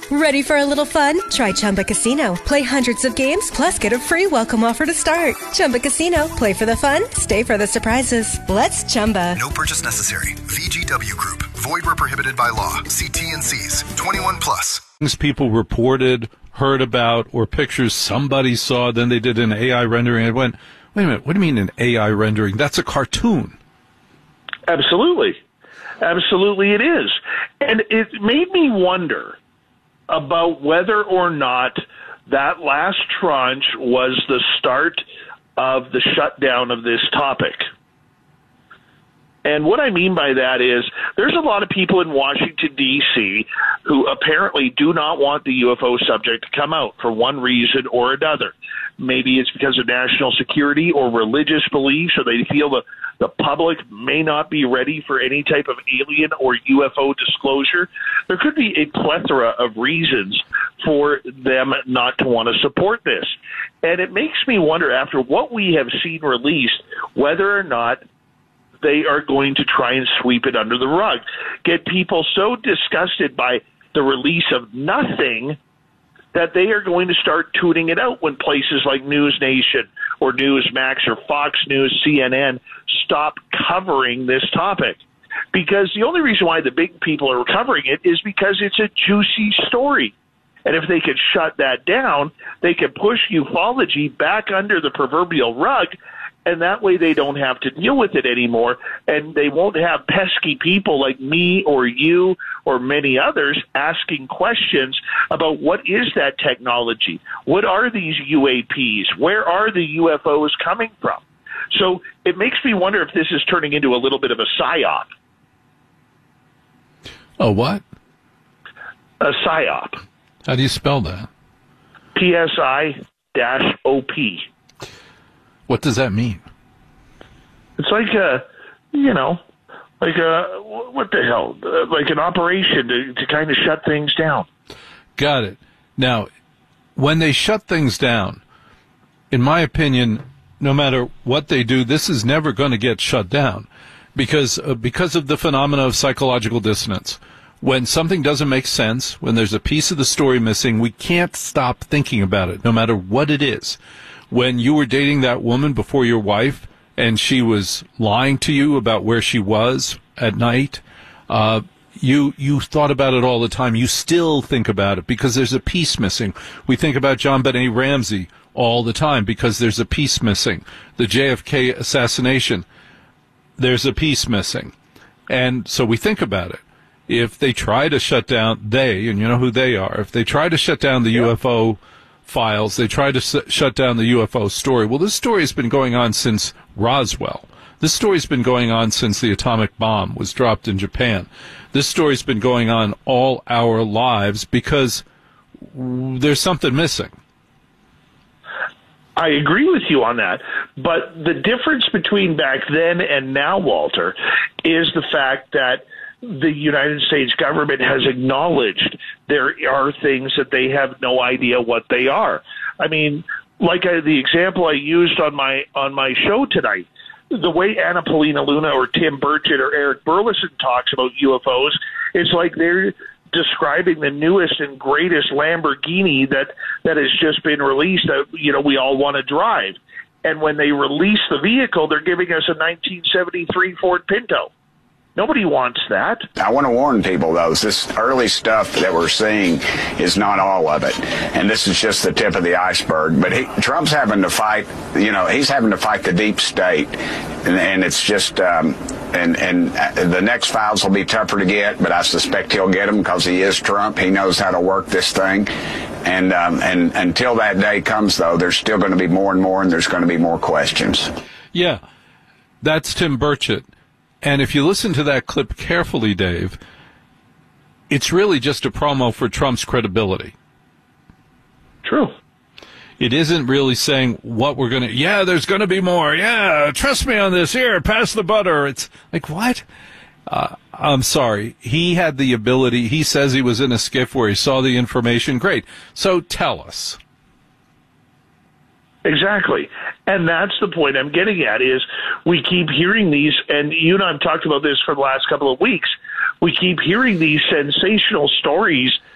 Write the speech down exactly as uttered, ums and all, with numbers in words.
Ready for a little fun? Try Chumba Casino. Play hundreds of games, plus get a free welcome offer to start. Chumba Casino. Play for the fun, stay for the surprises. Let's Chumba. No purchase necessary. V G W Group. Void where prohibited by law. See T and C's. twenty-one plus. Things people reported, heard about, or pictures somebody saw, then they did an A I rendering and went, wait a minute, what do you mean an A I rendering? That's a cartoon. Absolutely. Absolutely it is. And it made me wonder about whether or not that last tranche was the start of the shutdown of this topic. And what I mean by that is there's a lot of people in Washington, D C who apparently do not want the U F O subject to come out for one reason or another. Maybe it's because of national security or religious beliefs, or they feel the, the public may not be ready for any type of alien or U F O disclosure. There could be a plethora of reasons for them not to want to support this. And it makes me wonder, after what we have seen released, whether or not they are going to try and sweep it under the rug, get people so disgusted by the release of nothing that they are going to start tuning it out when places like News Nation or Newsmax or Fox News, C N N stop covering this topic. Because the only reason why the big people are covering it is because it's a juicy story. And if they could shut that down, they could push ufology back under the proverbial rug, and that way they don't have to deal with it anymore, and they won't have pesky people like me or you or many others asking questions about what is that technology? What are these U A Ps? Where are the U F Os coming from? So it makes me wonder if this is turning into a little bit of a psyop. Oh, what? A psyop. How do you spell that? P S I O P. What does that mean? It's like a, you know, like a, what the hell? Like an operation to, to kind of shut things down. Got it. Now, when they shut things down, in my opinion, no matter what they do, this is never going to get shut down because, uh, because of the phenomena of psychological dissonance. When something doesn't make sense, when there's a piece of the story missing, we can't stop thinking about it, no matter what it is. When you were dating that woman before your wife and she was lying to you about where she was at night, uh, you you thought about it all the time. You still think about it because there's a piece missing. We think about John Benet Ramsey all the time because there's a piece missing. The J F K assassination, there's a piece missing. And so we think about it. If they try to shut down, they, and you know who they are, if they try to shut down the yep. U F O files, they try to s- shut down the U F O story. Well, this story has been going on since Roswell. This story's been going on since the atomic bomb was dropped in Japan. This story's been going on all our lives because there's something missing. I agree with you on that. But the difference between back then and now, Walter, is the fact that the United States government has acknowledged there are things that they have no idea what they are. I mean, like I, the example I used on my on my show tonight, the way Anna Paulina Luna or Tim Burchett or Eric Burleson talks about U F Os, it's like they're describing the newest and greatest Lamborghini that, that has just been released that, you know, we all want to drive. And when they release the vehicle, they're giving us a nineteen seventy-three Ford Pinto. Nobody wants that. I want to warn people, though, this early stuff that we're seeing is not all of it. And this is just the tip of the iceberg. But he, Trump's having to fight, you know, he's having to fight the deep state. And, and it's just, um, and, and the next files will be tougher to get, but I suspect he'll get them because he is Trump. He knows how to work this thing. And, um, and until that day comes, though, there's still going to be more and more, and there's going to be more questions. Yeah, that's Tim Burchett. And if you listen to that clip carefully, Dave, it's really just a promo for Trump's credibility. True. It isn't really saying what we're going to, yeah, there's going to be more. Yeah, trust me on this. Here, pass the butter. It's like, what? Uh, I'm sorry. He had the ability. He says he was in a skiff where he saw the information. Great. So tell us. Exactly. And that's the point I'm getting at is we keep hearing these, and you and I have talked about this for the last couple of weeks. We keep hearing these sensational stories